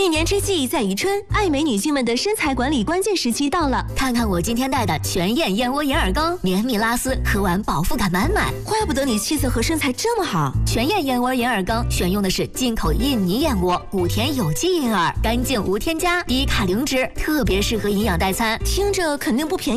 一年之计在于春，爱美女性们的身材管理关键时期到了。 看看我今天带的全燕燕窝银耳羹，绵密拉丝，喝完饱腹感满满。 怪不得你气色和身材这么好。 全燕燕窝银耳羹选用的是进口印尼燕窝，谷田有机银耳，干净无添加，低卡零脂，特别适合营养代餐。 听着肯定不便宜。